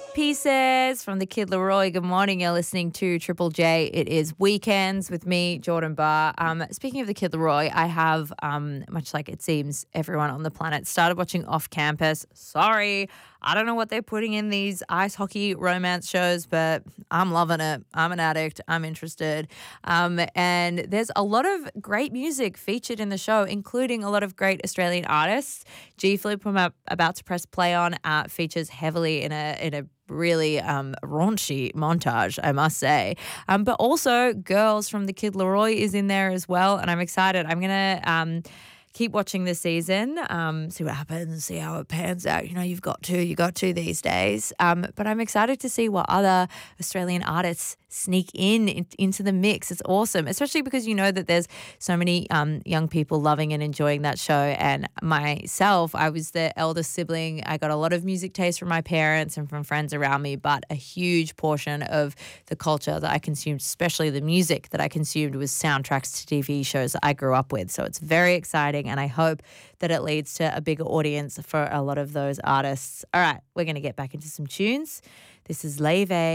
Pieces from the Kid Leroy. Good morning. You're listening to Triple J. It is Weekends with me, Jordan Barr. Speaking of the Kid Leroy, I have, much like it seems everyone on the planet, started watching Off Campus. Sorry, I don't know what they're putting in these ice hockey romance shows, but I'm loving it. I'm an addict. I'm interested. And there's a lot of great music featured in the show, including a lot of great Australian artists. G Flip, who I'm about to press play on, features heavily in a really raunchy montage, I must say. But also Girls from the Kid Leroy is in there as well, and I'm excited. I'm going to keep watching this season, see what happens, see how it pans out. You know, you got to these days. But I'm excited to see what other Australian artists sneak into the mix. It's awesome, especially because you know that there's so many young people loving and enjoying that show. And myself, I was the eldest sibling. I got a lot of music taste from my parents and from friends around me, but a huge portion of the culture that I consumed, especially the music that I consumed, was soundtracks to TV shows that I grew up with. So it's very exciting, and I hope that it leads to a bigger audience for a lot of those artists. All right, we're going to get back into some tunes. This is Leve